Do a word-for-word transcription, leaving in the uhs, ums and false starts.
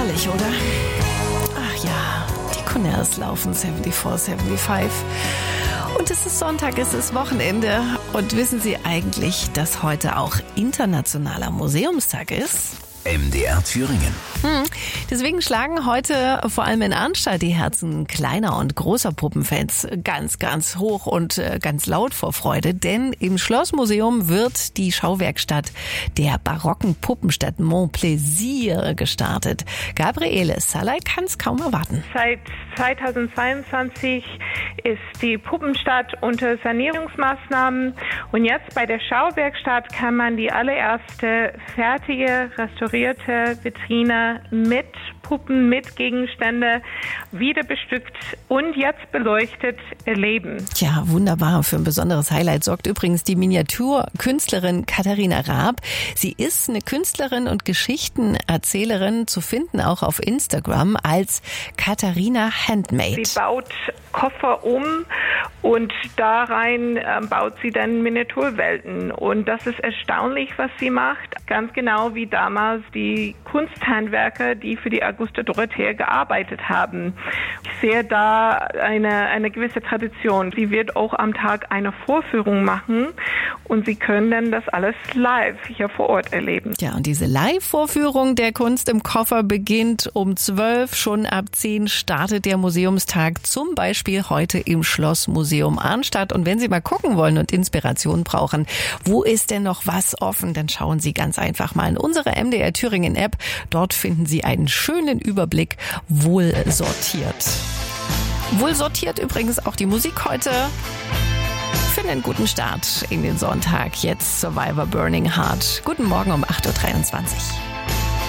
Herrlich, oder? Ach ja, die Cornells laufen vierundsiebzig, fünfundsiebzig. Und es ist Sonntag, es ist Wochenende. Und wissen Sie eigentlich, dass heute auch Internationaler Museumstag ist? M D R Thüringen. Hm. Deswegen schlagen heute vor allem in Arnstadt die Herzen kleiner und großer Puppenfans ganz, ganz hoch und ganz laut vor Freude. Denn im Schlossmuseum wird die Schauwerkstatt der barocken Puppenstadt Montplaisir gestartet. Gabriele Salai kann es kaum erwarten. Seit zweitausendzweiundzwanzig ist die Puppenstadt unter Sanierungsmaßnahmen. Und jetzt bei der Schauwerkstatt kann man die allererste fertige, restaurierte Vitrine mit Puppen, mit Gegenstände wieder bestückt und jetzt beleuchtet erleben. Tja, wunderbar. Für ein besonderes Highlight sorgt übrigens die Miniaturkünstlerin Katharina Raab. Sie ist eine Künstlerin und Geschichtenerzählerin, zu finden auch auf Instagram als Katharina Handmade. Sie baut Koffer um und da rein äh, baut sie dann Miniaturwelten. Und das ist erstaunlich, was sie macht. Ganz genau wie damals die Kunsthandwerker, die für die Augusta Dorothea gearbeitet haben. Ich sehe da eine, eine gewisse Tradition. Sie wird auch am Tag eine Vorführung machen und Sie können dann das alles live hier vor Ort erleben. Ja, und diese Live-Vorführung der Kunst im Koffer beginnt um zwölf. Schon ab zehn startet der Museumstag, zum Beispiel heute im Schlossmuseum Arnstadt. Und wenn Sie mal gucken wollen und Inspiration brauchen, wo ist denn noch was offen, dann schauen Sie ganz einfach mal in unsere M D R Thüringen App. Dort finden Sie einen schönen Überblick, wohl sortiert. Wohl sortiert übrigens auch die Musik heute. Für einen guten Start in den Sonntag. Jetzt Survivor Burning Heart. Guten Morgen um acht Uhr dreiundzwanzig.